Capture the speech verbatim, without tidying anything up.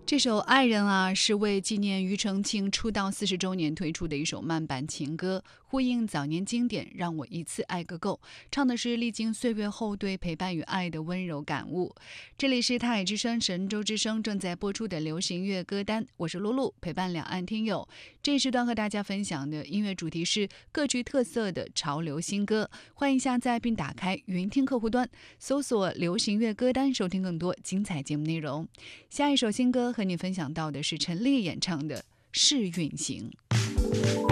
这首《爱人》啊，是为纪念庾澄庆出道四十周年推出的一首慢板情歌，呼应早年经典《让我一次爱个够》，唱的是历经岁月后对陪伴与爱的温柔感悟。这里是泰之声神州之声正在播出的流行乐歌单，我是露露，陪伴两岸听友。这一时段和大家分享的音乐主题是各具特色的潮流新歌，欢迎下载并打开云听客户端，搜索流行乐歌单，收听更多精彩节目内容。下一首新歌和你分享到的是陈粒演唱的《试运行》。